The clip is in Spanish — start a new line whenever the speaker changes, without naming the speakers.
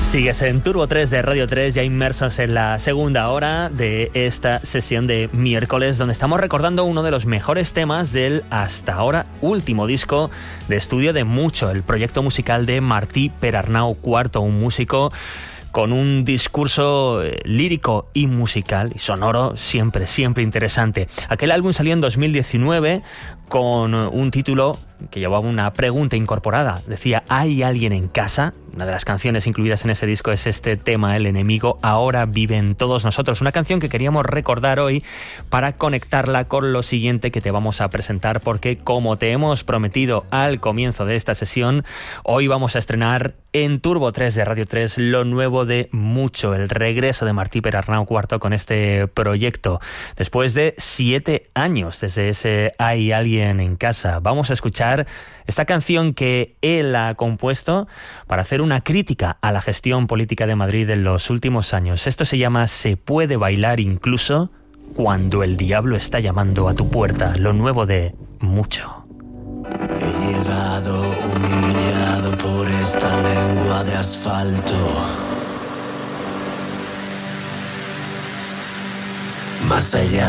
Sigues en Turbo 3 de Radio 3, ya inmersos en la segunda hora de esta sesión de miércoles, donde estamos recordando uno de los mejores temas del hasta ahora último disco de estudio de Mucho, el proyecto musical de Martí Perarnau IV, un músico con un discurso lírico y musical y sonoro siempre interesante. Aquel álbum salió en 2019 con un título que llevaba una pregunta incorporada. Decía, ¿hay alguien en casa? Una de las canciones incluidas en ese disco es este tema, El enemigo ahora vive en todos nosotros. Una canción que queríamos recordar hoy para conectarla con lo siguiente que te vamos a presentar, porque como te hemos prometido al comienzo de esta sesión, hoy vamos a estrenar en Turbo 3 de Radio 3 lo nuevo de Mucho, el regreso de Martí Perarnau IV con este proyecto. Después de 7 años desde ese Hay alguien en casa, vamos a escuchar esta canción que él ha compuesto para hacer una crítica a la gestión política de Madrid en los últimos años. Esto se llama Se puede bailar incluso cuando el diablo está llamando a tu puerta, lo nuevo de Mucho.
He llegado humillado por esta lengua de asfalto. Más allá